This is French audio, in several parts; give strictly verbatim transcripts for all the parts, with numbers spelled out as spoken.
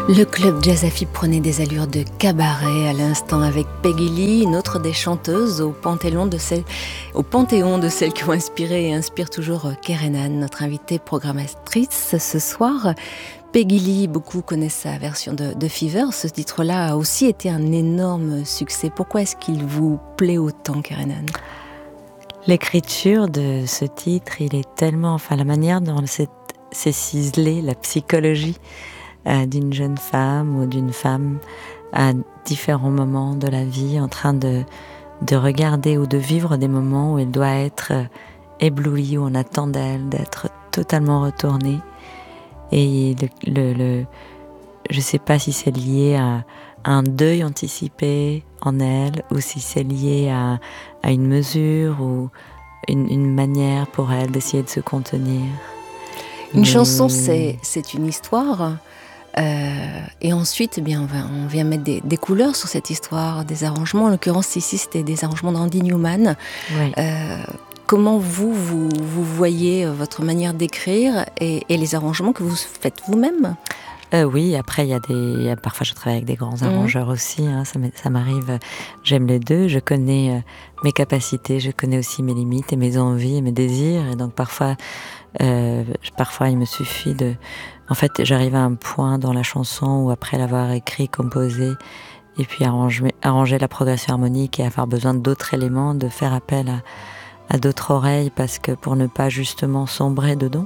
Le club Jazz Afib prenait des allures de cabaret à l'instant avec Peggy Lee, une autre des chanteuses au panthéon de celles, au panthéon de celles qui ont inspiré et inspirent toujours Kerenan, notre invitée programmatrice ce soir. Peggy Lee, beaucoup connaissent sa version de, de Fever. Ce titre-là a aussi été un énorme succès. Pourquoi est-ce qu'il vous plaît autant, Kerenan ? L'écriture de ce titre, il est tellement, enfin la manière dont c'est, c'est ciselé, la psychologie euh, d'une jeune femme ou d'une femme à différents moments de la vie, en train de, de regarder ou de vivre des moments où elle doit être éblouie, où on attend d'elle d'être totalement retournée. Et le, le, le, je ne sais pas si c'est lié à, à un deuil anticipé en elle, ou si c'est lié à, à une mesure ou une, une manière pour elle d'essayer de se contenir. Une Mais... chanson, c'est, c'est une histoire. Euh, et ensuite, eh bien, on, va, on vient mettre des, des couleurs sur cette histoire, des arrangements. En l'occurrence, ici, c'était des arrangements de Randy Newman. Oui. Euh, comment vous, vous, vous voyez votre manière d'écrire et, et les arrangements que vous faites vous-même ? Euh, oui, après il y a des, parfois je travaille avec des grands arrangeurs mmh. aussi, hein, ça, ça m'arrive, j'aime les deux, je connais euh, mes capacités, je connais aussi mes limites et mes envies et mes désirs, et donc parfois, euh, parfois il me suffit de, en fait j'arrive à un point dans la chanson où après l'avoir écrit, composé, et puis arranger, arranger la progression harmonique et avoir besoin d'autres éléments, de faire appel à, à d'autres oreilles, parce que pour ne pas justement sombrer dedans.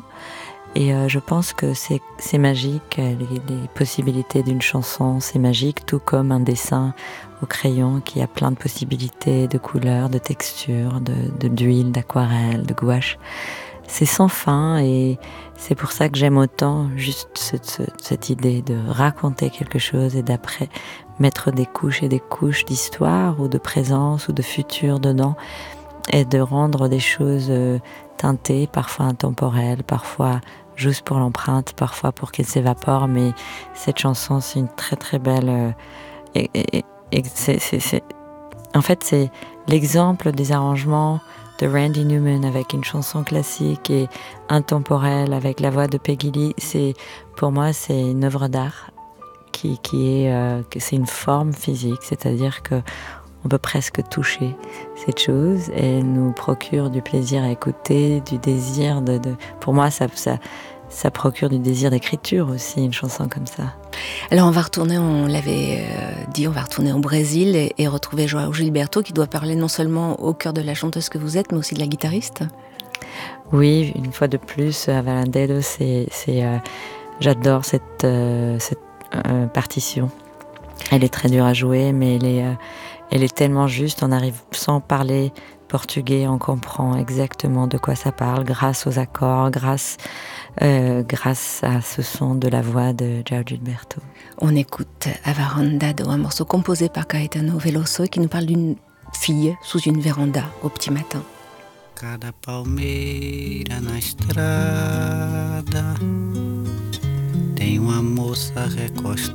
Et euh, je pense que c'est, c'est magique, les, les possibilités d'une chanson, c'est magique, tout comme un dessin au crayon qui a plein de possibilités, de couleurs, de textures, de, de, d'huile, d'aquarelle, de gouache. C'est sans fin, et c'est pour ça que j'aime autant juste ce, ce, cette idée de raconter quelque chose et d'après mettre des couches et des couches d'histoire ou de présence ou de futur dedans, et de rendre des choses euh, teintées, parfois intemporelles, parfois juste pour l'empreinte, parfois pour qu'elle s'évapore, mais cette chanson, c'est une très très belle... Euh, et, et, et c'est, c'est, c'est, en fait, c'est l'exemple des arrangements de Randy Newman avec une chanson classique et intemporelle, avec la voix de Peggy Lee. C'est, pour moi, c'est une œuvre d'art qui, qui est... Euh, c'est une forme physique, c'est-à-dire que on peut presque toucher cette chose et nous procure du plaisir à écouter, du désir de... de... Pour moi, ça, ça, ça procure du désir d'écriture aussi, une chanson comme ça. Alors on va retourner, on l'avait euh, dit, on va retourner au Brésil et, et retrouver João Gilberto, qui doit parler non seulement au cœur de la chanteuse que vous êtes, mais aussi de la guitariste. Oui, une fois de plus, Avalandedo, c'est... c'est euh, j'adore cette, euh, cette euh, partition. Elle est très dure à jouer, mais elle est... Euh, Elle est tellement juste, on arrive sans parler portugais, on comprend exactement de quoi ça parle, grâce aux accords, grâce, euh, grâce à ce son de la voix de João Gilberto. On écoute Avarandado, un morceau composé par Caetano Veloso qui nous parle d'une fille sous une véranda au petit matin. Cada palmeira na estrada tem uma moça recostada.